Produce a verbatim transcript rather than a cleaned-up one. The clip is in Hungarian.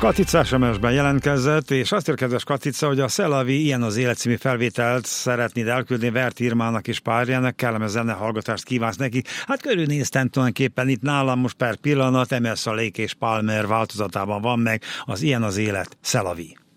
Katica es em es-ben jelentkezett, és azt ír, kedves Katica, hogy a Szelavi Ilyen az élet című felvételt szeretnéd elküldni Vert Irmának és párjának, kellemes zenehallgatást kívánsz neki. Hát körülnéztem tulajdonképpen itt nálam most per pillanat, Emerson Lake és Palmer változatában van meg az Ilyen az élet, Szelavi.